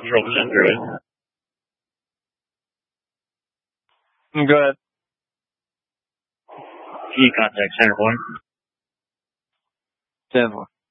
0% green. Go ahead. Key contact center point. 10-4.